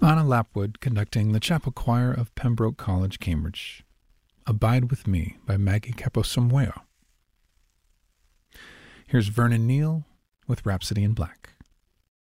Anna Lapwood conducting the chapel choir of Pembroke College, Cambridge. Abide with Me by Maggie Caposamweo. Here's Vernon Neal with Rhapsody in Black.